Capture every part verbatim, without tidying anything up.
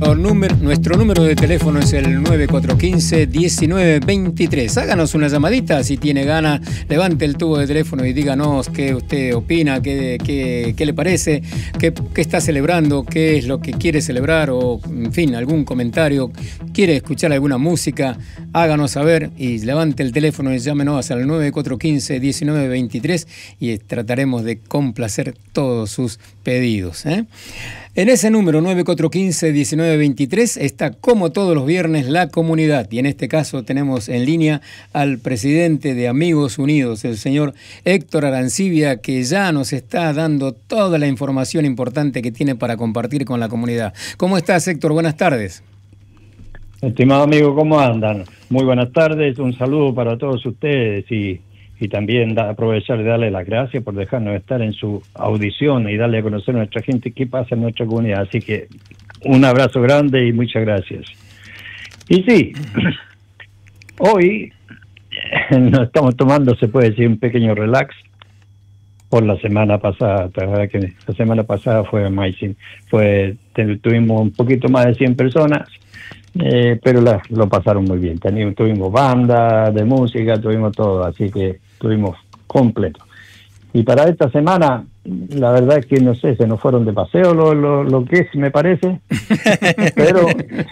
número, nuestro número de teléfono es el nueve cuatro uno cinco, uno nueve dos tres. Háganos una llamadita si tiene ganas. Levante el tubo de teléfono y díganos qué usted opina, qué, qué, qué le parece, qué, qué está celebrando, qué es lo que quiere celebrar o, en fin, algún comentario. Quiere escuchar alguna música, háganos saber y levante el teléfono y llámenos al nueve cuatro uno cinco, uno nueve dos tres y trataremos de complacer todos sus pedidos, ¿eh? En ese número nueve cuatro uno cinco, uno nueve dos tres está, como todos los viernes, la comunidad. Y en este caso tenemos en línea al presidente de Amigos Unidos, el señor Héctor Arancibia, que ya nos está dando toda la información importante que tiene para compartir con la comunidad. ¿Cómo estás, Héctor? Buenas tardes. Estimado amigo, ¿cómo andan? Muy buenas tardes, un saludo para todos ustedes y, y también da, aprovechar de darle las gracias por dejarnos estar en su audición y darle a conocer a nuestra gente qué pasa en nuestra comunidad. Así que un abrazo grande y muchas gracias. Y sí, hoy nos estamos tomando, se puede decir, un pequeño relax por la semana pasada. La verdad que la semana pasada fue amazing. Fue, tuvimos un poquito más de cien personas. Eh, pero la, lo pasaron muy bien. Tuvimos, tuvimos banda de música, tuvimos todo, así que tuvimos completo. Y para esta semana, la verdad es que no sé, se nos fueron de paseo lo, lo, lo que es, me parece, pero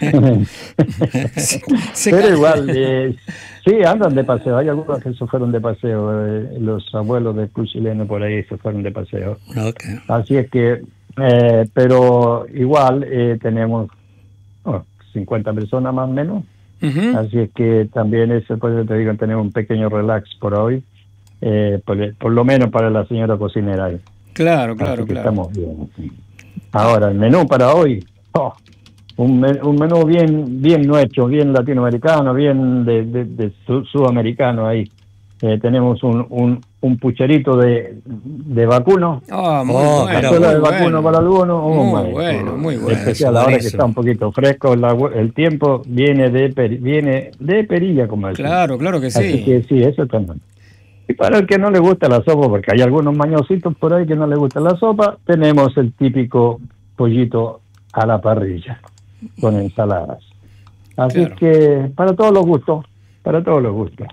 pero igual, eh, sí, andan de paseo. Hay algunos que se fueron de paseo, eh, los abuelos del club chileno por ahí se fueron de paseo. Okay. Así es que, eh, pero igual eh, tenemos oh, cincuenta personas más o menos, uh-huh. Así es que también eso, pues te digo, tenemos un pequeño relax por hoy, eh, por, por lo menos para la señora cocinera ahí. Claro, claro, así que claro. Estamos bien. Ahora, el menú para hoy, oh, un, un menú bien bien nuestro, bien latinoamericano, bien de, de, de sud- sudamericano ahí. Eh, tenemos un, un, un pucherito de, de vacuno. Oh, muy oh, bueno. Cazuela de Muy vacuno bueno. para algunos. Oh, muy my, bueno, muy bueno. Especial ahora que está un poquito fresco. La, el tiempo viene de peri, viene de perilla, como decimos. Claro, claro que sí. Así que sí, eso también. Y para el que no le gusta la sopa, porque hay algunos mañositos por ahí que no le gusta la sopa, tenemos el típico pollito a la parrilla con ensaladas. Así claro. que para todos los gustos, para todos los gustos.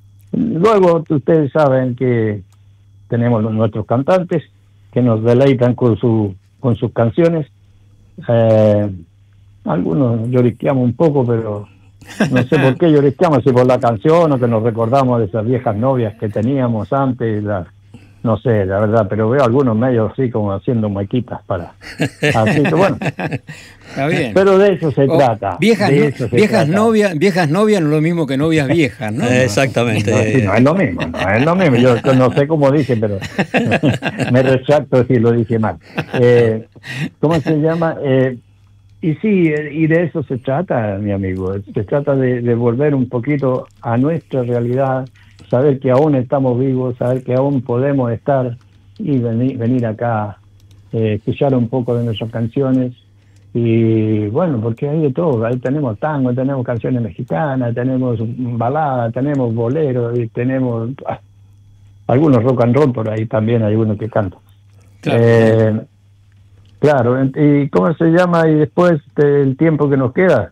Luego ustedes saben que tenemos nuestros cantantes que nos deleitan con su con sus canciones. Eh, algunos lloriqueamos un poco, pero no sé por qué lloriqueamos, si por la canción o que nos recordamos de esas viejas novias que teníamos antes, la, no sé, la verdad, pero veo algunos medios así como haciendo muequitas para... Así que bueno, está bien. Pero de eso se o trata. Viejas, de no, eso se viejas, trata. Novias, viejas novias no es lo mismo que novias viejas, ¿no? Exactamente. No, sí, no es lo mismo, no es lo mismo. Yo, yo no sé cómo dije, pero me retracto si lo dije mal. Eh, ¿Cómo se llama? Eh, y sí, y de eso se trata, mi amigo. Se trata de, de volver un poquito a nuestra realidad, saber que aún estamos vivos, saber que aún podemos estar y venir, venir acá, eh, escuchar un poco de nuestras canciones. Y bueno, porque hay de todo, ahí tenemos tango, tenemos canciones mexicanas, tenemos baladas, tenemos boleros, y tenemos ah, algunos rock and roll por ahí también, hay uno que canta. Claro. Eh, claro, ¿y cómo se llama? Y después del tiempo que nos queda,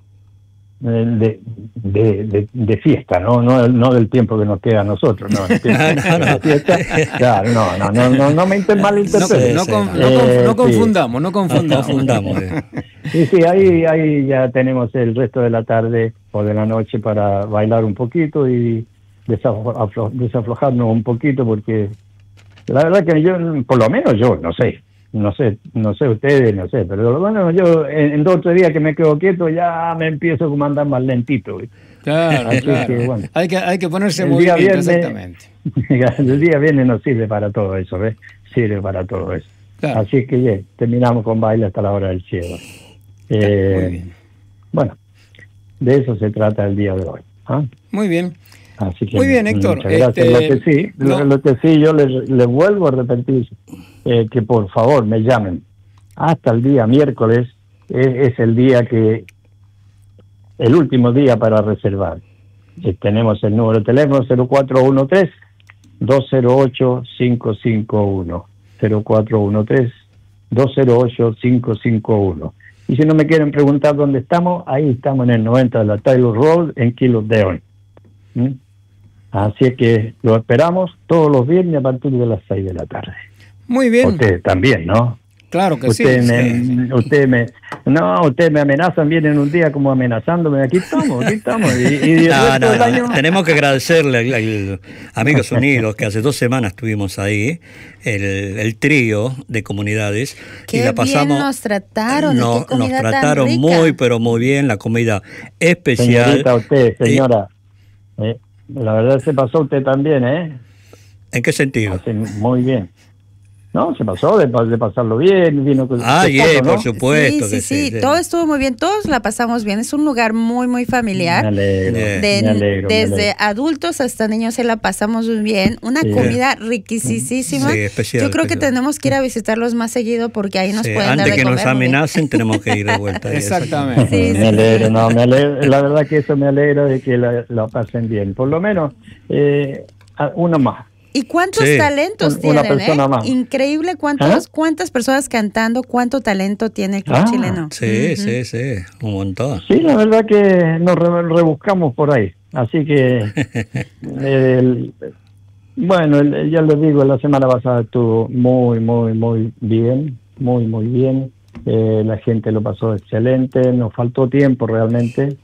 de, de, de, de fiesta, ¿no? No, no del tiempo que nos queda a nosotros, no, el tiempo no, no, no. De fiesta, claro, no, no, no, no, no me inter- malinterpreten. No, no, no, no, eh, no confundamos, no confundamos. No confundamos. Sí, sí, ahí, ahí ya tenemos el resto de la tarde o de la noche para bailar un poquito y desaflo- desaflojarnos un poquito, porque la verdad que yo, por lo menos yo, no sé, no sé, no sé ustedes, no sé, pero bueno, yo en, en dos o tres días que me quedo quieto ya me empiezo como a andar más lentito. Claro, así claro. Que, bueno, hay que hay que ponerse el muy día bien, viernes, exactamente. El día viernes nos sirve para todo eso, ¿ves? Sirve para todo eso. Claro. Así que ya, terminamos con baile hasta la hora del cielo. Eh, muy bien. Bueno, de eso se trata el día de hoy. ¿Ah? Muy bien. Así que, muy bien, Héctor. Muchas gracias. Este, lo que sí, no. lo, lo que sí yo les, les vuelvo a repetir, eh, que por favor me llamen. Hasta el día miércoles es, es el día que, el último día para reservar. Eh, tenemos el número de teléfono cero cuatro uno tres, dos cero ocho, cinco cinco uno. cero cuatro uno tres, dos cero ocho, cinco cinco uno. Y si no me quieren preguntar dónde estamos, ahí estamos en el noventa de la Taylor Road, en Kilos de Hoy. ¿Mm? Así es que lo esperamos todos los viernes a partir de las seis de la tarde. Muy bien. Ustedes también, ¿no? Claro que usted sí. Me, sí. Usted me, no, ustedes me amenazan, vienen un día como amenazándome, aquí estamos, aquí estamos. Y, y no, no, no. año... Tenemos que agradecerle al, al Amigos Unidos, que hace dos semanas estuvimos ahí, el, el trío de comunidades. Qué y la pasamos, bien nos trataron. No, qué nos comida trataron tan rica. muy, pero muy bien, la comida especial. Señorita, usted, señora, eh, la verdad se pasó usted también, ¿eh? ¿En qué sentido? Así, muy bien. No, se pasó de, de pasarlo bien, vino con Ah, su yeah, esposo, ¿no? por supuesto. Sí, que sí, sí, sí, todo estuvo muy bien, todos la pasamos bien, es un lugar muy, muy familiar. Me alegro, De- De- me alegro, me desde alegro. adultos hasta niños se la pasamos muy bien, una Sí. comida riquísima. Sí, especial, Yo creo que especial. tenemos que ir a visitarlos más seguido porque ahí nos Sí, pueden dar antes de que comer nos muy bien. amenacen, tenemos que ir de vuelta. Exactamente. Sí, sí, me alegro, sí. no, me alegro, la verdad que eso me alegra de que la, la pasen bien. Por lo menos eh, a- uno más. ¿Y cuántos Sí. talentos Un- una tienen? persona eh? más. Increíble cuántos, ¿Ah? cuántas personas cantando, cuánto talento tiene el club Ah, chileno. Sí, Ujú. sí, sí, un montón. Sí, la verdad que nos re- rebuscamos por ahí. Así que, el- bueno, el- ya les digo, la semana pasada estuvo muy, muy, muy bien, muy, muy bien. Eh, la gente lo pasó excelente, nos faltó tiempo realmente.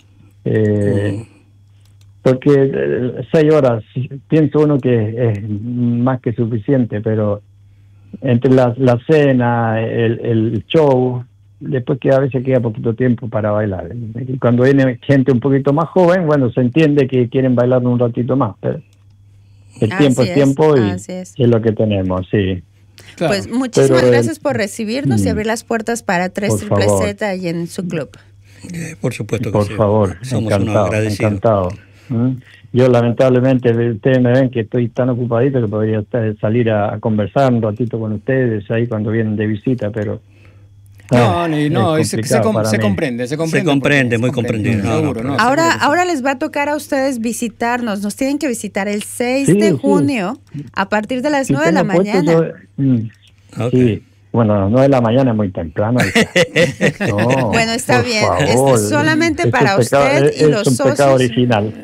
Eh, Porque eh, seis horas, pienso uno que es más que suficiente, pero entre la, la cena, el, el show, después que a veces queda poquito tiempo para bailar. Y cuando viene gente un poquito más joven, bueno, se entiende que quieren bailar un ratito más, pero el Así tiempo es es, tiempo y así es. es lo que tenemos, sí. Claro. Pues muchísimas Pero, eh, gracias por recibirnos y mm, abrir las puertas para tres por Triple favor. Z y en su club. Eh, Por supuesto que Por sí. favor, Somos unos encantado, agradecidos. encantado. ¿Mm? Yo lamentablemente, ustedes me ven que estoy tan ocupadito que podría estar- salir a, a conversar un ratito con ustedes ahí cuando vienen de visita, pero... No, ah, ni- no, es se, se, complicado com- para se mí. comprende, se comprende. comprende, porque muy se comprende, comprendido. No, no, seguro, pero- no, Ahora, seguro que sí. ahora les va a tocar a ustedes visitarnos. Nos tienen que visitar el seis Sí, de sí. junio a partir de las Sí, nueve de la tengo puesto mañana. yo- mm, Ok. Sí, bueno, a las nueve de la mañana es muy temprano. hija. No, Bueno, está por bien. favor. Es solamente Es un para pecado- usted es- y los Es un pecado socios. original.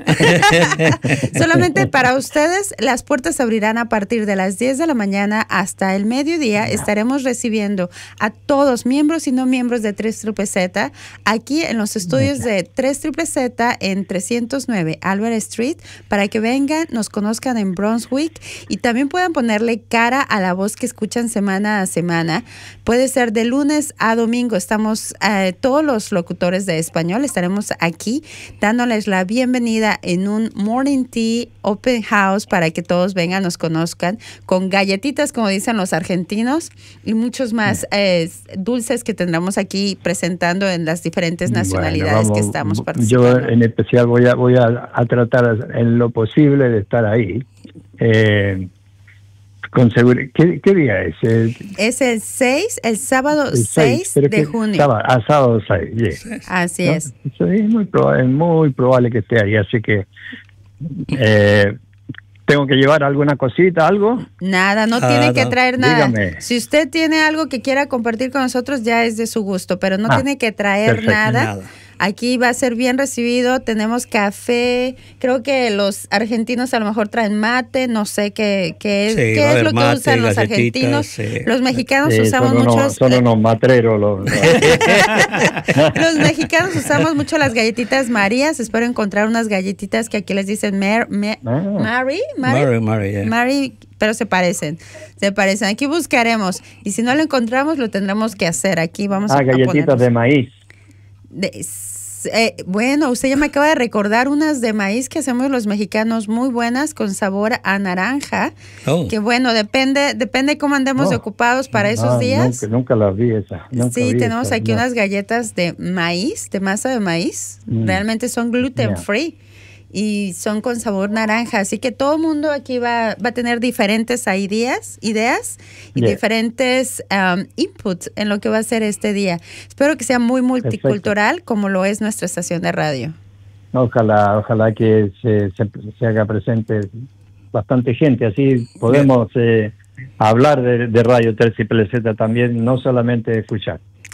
Solamente para ustedes, las puertas se abrirán a partir de las diez de la mañana hasta el mediodía. Estaremos recibiendo a todos, miembros y no miembros de tres Triple Z, aquí en los estudios de tres Triple Z en trescientos nueve Albert Street, para que vengan, nos conozcan en Brunswick y también puedan ponerle cara a la voz que escuchan semana a semana. Puede ser de lunes a domingo. Estamos, eh, todos los locutores de español, estaremos aquí dándoles la bienvenida en un Morning Tea Open House para que todos vengan, nos conozcan, con galletitas, como dicen los argentinos, y muchos más eh, dulces que tendremos aquí presentando en las diferentes nacionalidades Bueno, que vamos, estamos Yo participando. en especial voy a voy a, a tratar en lo posible de estar ahí. Eh, con seguro. ¿Qué, qué día es? El, Es el seis, el sábado el seis pero de que- junio. Sábado, ah, sábado seis, yeah. Así ¿No? es. Sí, es muy probable, es muy probable que esté ahí, así que eh, tengo que llevar alguna cosita, algo. Nada, no Ah, tiene que no. traer nada. Dígame. Si usted tiene algo que quiera compartir con nosotros, ya es de su gusto, pero no Ah, tiene que traer perfecto. nada. Nada. Aquí va a ser bien recibido. Tenemos café. Creo que los argentinos a lo mejor traen mate. No sé qué, qué es, Sí, qué va a es haber lo que mate, usan los galletitas, argentinos. sí. Los mexicanos Sí, usamos son, unos, muchos. son unos matreros. Los, Los mexicanos usamos mucho las galletitas Marías. Espero encontrar unas galletitas que aquí les dicen Mar, Ma- Ah. Mary, Mary, Mary, Mary, yeah. Mary, pero se parecen, se parecen. Aquí buscaremos y si no lo encontramos lo tendremos que hacer. Aquí vamos a ah, galletitas ponernos. de maíz. De- s- eh, bueno, usted ya me acaba de recordar unas de maíz que hacemos los mexicanos muy buenas con sabor a naranja. Oh. Que bueno, depende, depende cómo andemos No. ocupados para esos Ah, días. Nunca, nunca las vi esas. nunca Sí, vi tenemos esas, aquí no. unas galletas de maíz, de masa de maíz. Mm. Realmente son gluten Ya. free y son con sabor naranja. Así que todo el mundo aquí va, va a tener diferentes ideas, ideas y Yeah. diferentes um, inputs en lo que va a ser este día. Espero que sea muy multicultural como lo es nuestra estación de radio. Ojalá, ojalá que se, se, se haga presente bastante gente, así podemos eh, hablar de, de Radio tres Triple Z también, no solamente escuchar.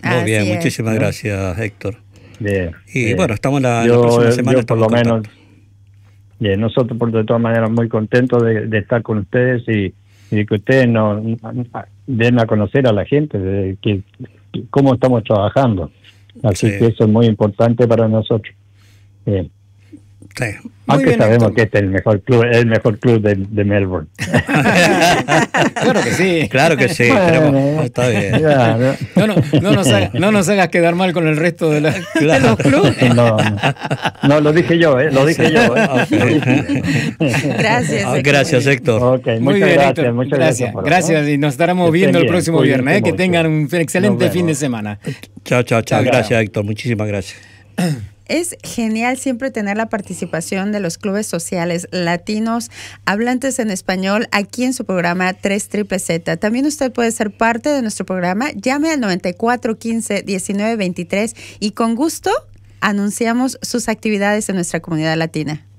Muy Así bien, es. muchísimas gracias, Héctor. Bien, Y bien. bueno, estamos la, la yo, próxima semana. yo por lo menos, bien, nosotros por de todas maneras muy contentos de, de estar con ustedes y, y que ustedes nos den a conocer a la gente de que, cómo estamos trabajando. Así Sí. que eso es muy importante para nosotros. Bien. Sí. Aunque bien, sabemos Héctor. que este es el mejor club, el mejor club de, de Melbourne. Claro que sí. Claro que sí, Bueno, tenemos- está bien. ya, no. No, no, no, nos haga- no nos hagas quedar mal con el resto de, la- de Claro. los clubes. No, no, no, lo dije yo, ¿eh? Lo dije yo. ¿eh? Ok. Gracias. Ah, Héctor. gracias, Héctor. Ok, Muy muchas bien, gracias, Héctor. muchas gracias. gracias. por- Gracias, y nos estaremos Que viendo estén el bien, próximo cuídense viernes. ¿eh? Que mucho. tengan un excelente Nos fin de vemos. semana. Chao, chao, chao. Chao, Gracias, chao. Héctor. Muchísimas gracias. Es genial siempre tener la participación de los clubes sociales latinos hablantes en español aquí en su programa tres Triple Z. También usted puede ser parte de nuestro programa. Llame al noventa y cuatro quince diecinueve veintitrés y con gusto anunciamos sus actividades en nuestra comunidad latina.